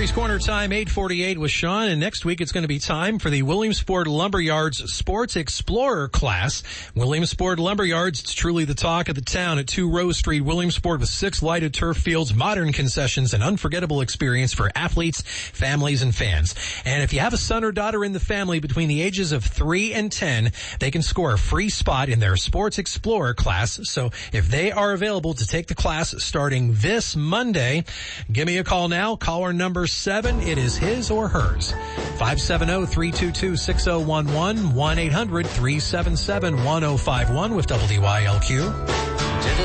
Murray's Corner time, 8:48 with Sean, and next week it's going to be time for the Williamsport Lumberyards Sports Explorer class. Williamsport Lumberyards, it's truly the talk of the town at 2 Rose Street, Williamsport, with 6 lighted turf fields, modern concessions, and unforgettable experience for athletes, families, and fans. And if you have a son or daughter in the family between the ages of 3 and 10, they can score a free spot in their Sports Explorer class. So if they are available to take the class starting this Monday, give me a call now. Caller number 7, it is his or hers. 570-322-6011, 1-800-377-1051 with WYLQ.